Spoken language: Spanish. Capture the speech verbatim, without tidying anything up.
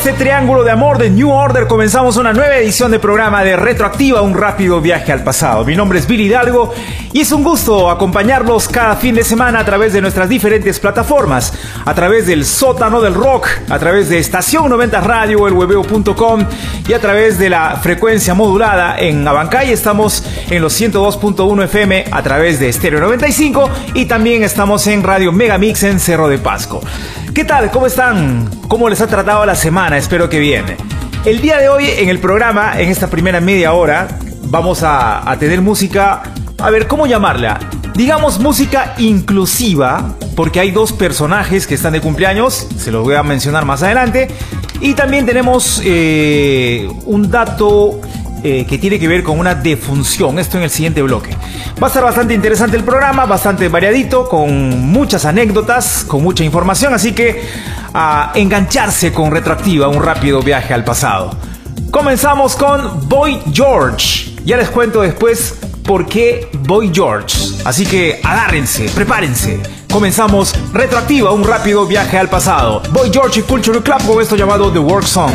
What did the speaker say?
este triángulo de amor de New Order comenzamos una nueva edición de programa de Retroactiva, un rápido viaje al pasado. Mi nombre es Billy Hidalgo y es un gusto acompañarlos cada fin de semana a través de nuestras diferentes plataformas, a través del sótano del rock, a través de Estación noventa Radio, el webeo punto com y a través de la frecuencia modulada en Abancay. Estamos en los ciento dos punto uno F M a través de Stereo noventa y cinco y también estamos en Radio Megamix en Cerro de Pasco. ¿Qué tal? ¿Cómo están? ¿Cómo les ha tratado la semana? Espero que bien. El día de hoy en el programa, en esta primera media hora, vamos a, a tener música, a ver, ¿cómo llamarla? Digamos música inclusiva, porque hay dos personajes que están de cumpleaños, se los voy a mencionar más adelante. Y también tenemos eh, un dato eh, que tiene que ver con una defunción, esto en el siguiente bloque. Va a estar bastante interesante el programa, bastante variadito, con muchas anécdotas, con mucha información, así que a engancharse con Retroactiva, un rápido viaje al pasado. Comenzamos con Boy George. Ya les cuento después por qué Boy George. Así que agárrense, prepárense. Comenzamos Retroactiva, un rápido viaje al pasado. Boy George y Culture Club con esto llamado The Work Song.